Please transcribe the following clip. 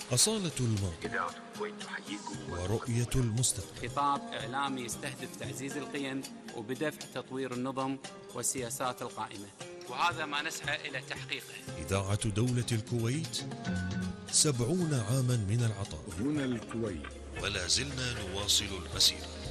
أصالة الماضي إذاعة الكويت تحييكم ورؤية المستقبل. خطاب إعلامي يستهدف تعزيز القيم وبدفع تطوير النظم والسياسات القائمة، وهذا ما نسعى إلى تحقيقه. إذاعة دولة الكويت 70 عاما من العطاء، هنا الكويت، ولا زلنا نواصل المسيرة.